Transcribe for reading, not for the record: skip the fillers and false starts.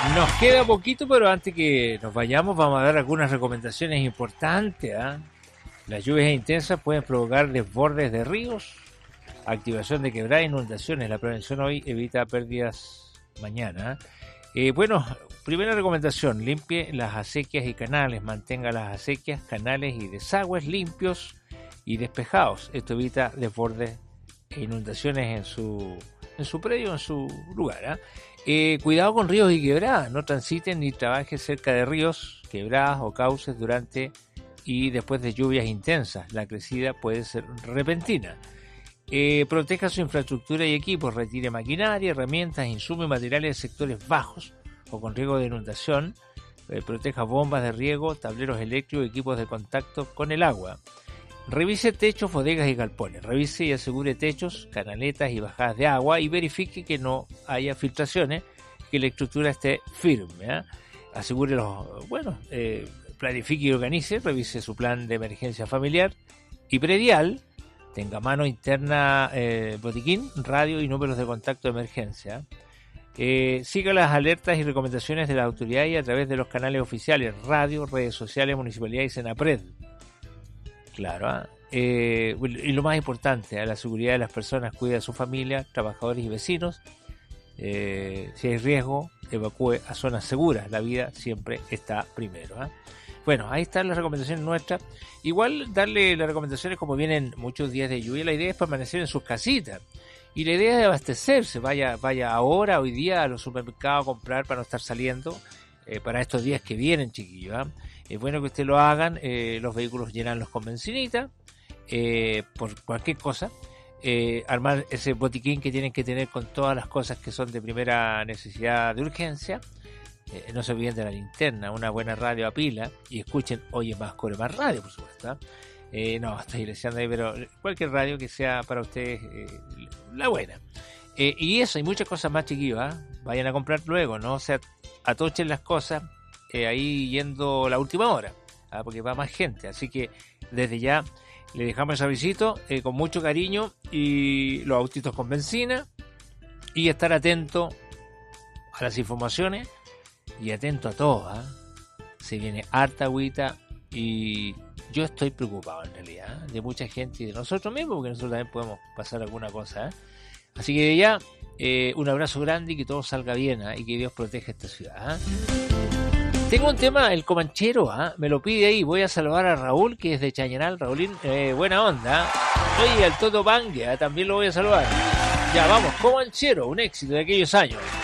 Nos queda poquito, pero antes que nos vayamos vamos a dar algunas recomendaciones importantes. Las lluvias intensas pueden provocar desbordes de ríos, activación de quebradas, inundaciones. La prevención hoy evita pérdidas mañana. Bueno, primera recomendación, limpie las acequias y canales, mantenga las acequias, canales y desagües limpios y despejados. Esto evita desbordes e inundaciones en su predio, en su lugar. Cuidado con ríos y quebradas, no transiten ni trabajen cerca de ríos, quebradas o cauces durante y después de lluvias intensas. La crecida puede ser repentina. Proteja su infraestructura y equipos, retire maquinaria, herramientas, insumos y materiales de sectores bajos o con riesgo de inundación. Proteja bombas de riego, tableros eléctricos, equipos de contacto con el agua. Revise techos, bodegas y galpones. Revise y asegure techos, canaletas y bajadas de agua y verifique que no haya filtraciones, que la estructura esté firme. Asegure planifique y organice, revise su plan de emergencia familiar y predial. Tenga a mano interna botiquín, radio y números de contacto de emergencia. Siga las alertas y recomendaciones de las autoridades a través de los canales oficiales, radio, redes sociales, municipalidad y Senapred. Claro, y lo más importante, la seguridad de las personas, cuida a su familia, trabajadores y vecinos. Si hay riesgo, evacúe a zonas seguras. La vida siempre está primero. Bueno, ahí están las recomendaciones nuestras. Igual darle las recomendaciones como vienen muchos días de lluvia. La idea es permanecer en sus casitas. Y la idea es abastecerse. Vaya ahora, hoy día, a los supermercados a comprar para no estar saliendo para estos días que vienen, chiquillos. Es bueno que ustedes lo hagan. Los vehículos llenarlos con bencinita. Por cualquier cosa. Armar ese botiquín que tienen que tener con todas las cosas que son de primera necesidad de urgencia. No se olviden de la linterna, una buena radio a pila y escuchen Oye Más Core Más Radio, por supuesto. No, estoy deseando ahí, pero cualquier radio que sea para ustedes la buena. Y eso, hay muchas cosas más, chiquillos. Vayan a comprar luego, no se atochen las cosas ahí yendo la última hora, porque va más gente. Así que desde ya le dejamos el avisito con mucho cariño y los autitos con benzina y estar atento a las informaciones. Y atento a todo, se viene harta agüita y yo estoy preocupado en realidad de mucha gente y de nosotros mismos, porque nosotros también podemos pasar alguna cosa. Así que de ya, un abrazo grande y que todo salga bien y que Dios proteja esta ciudad. Tengo un tema, el Comanchero, me lo pide ahí. Voy a saludar a Raúl, que es de Chañaral. Raúlín, buena onda. Oye, al Toto Bangue, también lo voy a saludar. Ya, vamos, Comanchero, un éxito de aquellos años.